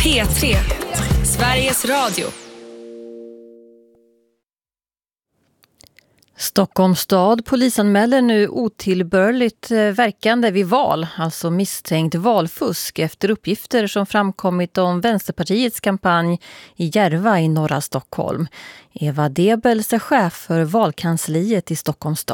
P3, Sveriges Radio. Stockholms stad polisanmäler nu otillbörligt verkande vid val, alltså misstänkt valfusk efter uppgifter som framkommit om Vänsterpartiets kampanj i Järva i norra Stockholm. Eva Debels är chef för valkansliet i Stockholms stad.